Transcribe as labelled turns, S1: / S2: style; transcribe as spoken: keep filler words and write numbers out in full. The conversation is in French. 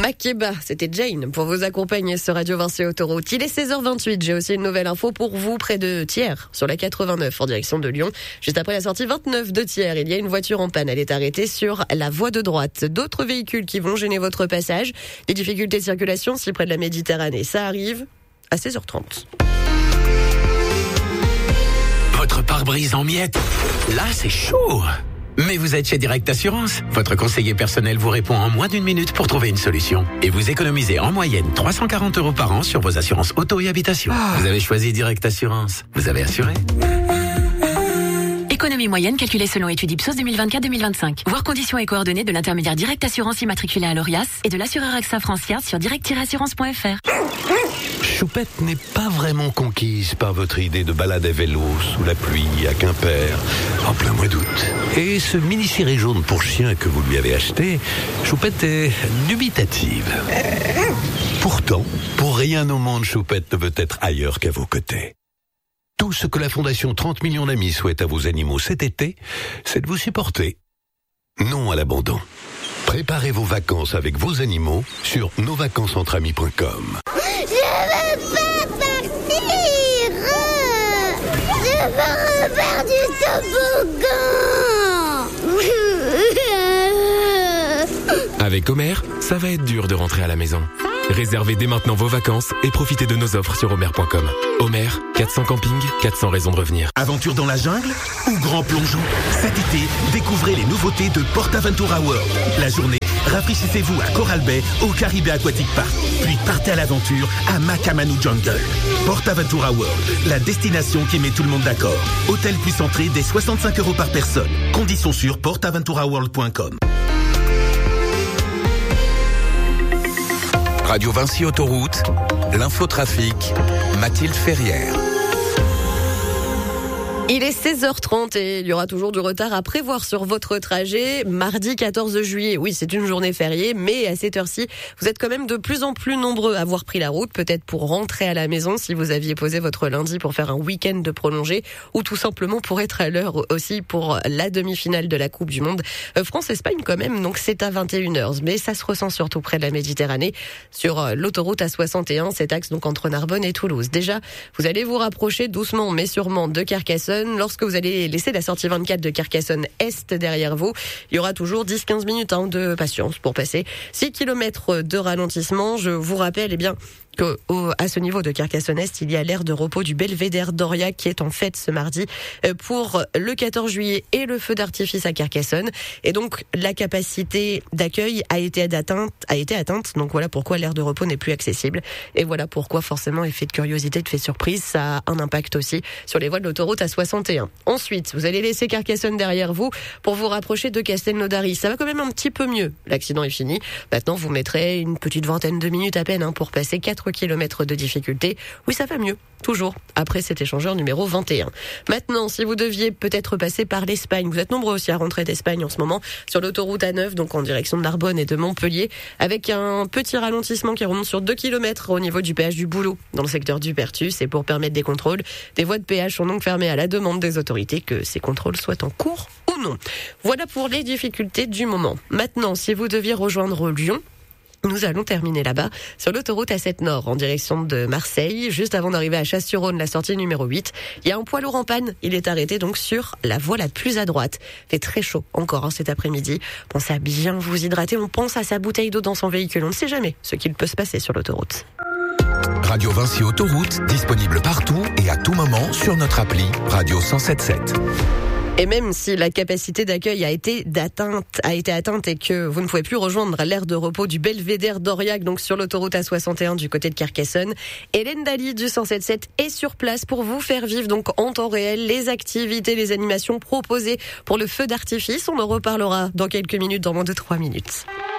S1: Makeba, c'était Jane pour vous accompagner sur Radio Vinci Autoroute. Il est seize heures vingt-huit, j'ai aussi une nouvelle info pour vous près de Thiers, sur la quatre-vingt-neuf en direction de Lyon. Juste après la sortie vingt-neuf de Thiers, il y a une voiture en panne, elle est arrêtée sur la voie de droite. D'autres véhicules qui vont gêner votre passage, des difficultés de circulation si près de la Méditerranée, ça arrive à seize heures trente.
S2: Votre pare-brise en miettes, là c'est chaud. Mais vous êtes chez Direct Assurance. Votre conseiller personnel vous répond en moins d'une minute pour trouver une solution. Et vous économisez en moyenne trois cent quarante euros par an sur vos assurances auto et habitation. Ah. Vous avez choisi Direct Assurance. Vous avez assuré.
S3: Économie moyenne calculée selon étude Ipsos deux mille vingt-quatre deux mille vingt-cinq. Voir conditions et coordonnées de l'intermédiaire Direct Assurance immatriculé à l'Orias et de l'assureur AXA Francia sur direct assurance point f r.
S4: Choupette n'est pas vraiment conquise par votre idée de balade à vélo sous la pluie à Quimper en plein mois d'août. Et ce mini-ciré jaune pour chien que vous lui avez acheté, Choupette est dubitative. Pourtant, pour rien au monde, Choupette ne veut être ailleurs qu'à vos côtés. Tout ce que la Fondation trente millions d'amis souhaite à vos animaux cet été, c'est de vous supporter. Non à l'abandon. Préparez vos vacances avec vos animaux sur nos vacances entre amis point com.
S5: Je veux pas partir. Je veux refaire du toboggan.
S6: Avec Homer, ça va être dur de rentrer à la maison. Réservez dès maintenant vos vacances et profitez de nos offres sur homer point com. Homer, quatre cents campings, quatre cents raisons de revenir.
S7: Aventure dans la jungle ou grand plongeon? Cet été, découvrez les nouveautés de PortAventura World. La journée, rafraîchissez-vous à Coral Bay au Caribe Aquatic Park. Puis partez à l'aventure à Makamanu Jungle. PortAventura World, la destination qui met tout le monde d'accord. Hôtel plus entrée dès soixante-cinq euros par personne. Conditions sur port aventura world point com.
S8: Radio Vinci Autoroute, l'infotrafic, Mathilde Ferrière.
S1: Il est seize heures trente et il y aura toujours du retard à prévoir sur votre trajet. Mardi quatorze juillet, oui, c'est une journée fériée, mais à cette heure-ci, vous êtes quand même de plus en plus nombreux à avoir pris la route, peut-être pour rentrer à la maison si vous aviez posé votre lundi pour faire un week-end de prolongé, ou tout simplement pour être à l'heure aussi pour la demi-finale de la Coupe du Monde. Euh, France-Espagne quand même, donc c'est à vingt et une heures, mais ça se ressent surtout près de la Méditerranée, sur l'autoroute A soixante et un, cet axe donc entre Narbonne et Toulouse. Déjà, vous allez vous rapprocher doucement mais sûrement de Carcassonne. Lorsque vous allez laisser la sortie vingt-quatre de Carcassonne Est derrière vous, il y aura toujours dix à quinze minutes hein, de patience pour passer. six kilomètres de ralentissement. Je vous rappelle, eh bien, que au, à ce niveau de Carcassonne-Est, il y a l'aire de repos du Belvédère d'Aurillac qui est en fête ce mardi pour le quatorze juillet et le feu d'artifice à Carcassonne. Et donc, la capacité d'accueil a été atteinte, a été atteinte. Donc voilà pourquoi l'aire de repos n'est plus accessible. Et voilà pourquoi, forcément, effet de curiosité, de fait surprise, ça a un impact aussi sur les voies de l'autoroute A soixante et un. Ensuite, vous allez laisser Carcassonne derrière vous pour vous rapprocher de Castelnaudary. Ça va quand même un petit peu mieux. L'accident est fini. Maintenant, vous mettrez une petite vingtaine de minutes à peine hein, pour passer quatre kilomètres de difficulté. Oui, ça va mieux. Toujours. Après cet échangeur numéro vingt et un. Maintenant, si vous deviez peut-être passer par l'Espagne, vous êtes nombreux aussi à rentrer d'Espagne en ce moment, sur l'autoroute A neuf, donc en direction de Narbonne et de Montpellier, avec un petit ralentissement qui remonte sur deux kilomètres au niveau du péage du Boulot, dans le secteur du Pertus, et pour permettre des contrôles. Des voies de péage sont donc fermées à la demande des autorités, que ces contrôles soient en cours ou non. Voilà pour les difficultés du moment. Maintenant, si vous deviez rejoindre Lyon, nous allons terminer là-bas, sur l'autoroute A sept Nord, en direction de Marseille, juste avant d'arriver à Chasse-sur-Rhône, la sortie numéro huit. Il y a un poids lourd en panne, il est arrêté donc sur la voie la plus à droite. Il fait très chaud encore hein, cet après-midi. Pensez à bien vous hydrater, on pense à sa bouteille d'eau dans son véhicule, on ne sait jamais ce qu'il peut se passer sur l'autoroute.
S8: Radio Vinci Autoroute, disponible partout et à tout moment sur notre appli Radio cent sept sept.
S1: Et même si la capacité d'accueil a été d'atteinte, a été atteinte et que vous ne pouvez plus rejoindre l'aire de repos du Belvédère d'Aurillac, donc sur l'autoroute A soixante et un du côté de Carcassonne, Hélène Daly du cent sept sept est sur place pour vous faire vivre donc en temps réel les activités, les animations proposées pour le feu d'artifice. On en reparlera dans quelques minutes, dans moins de trois minutes.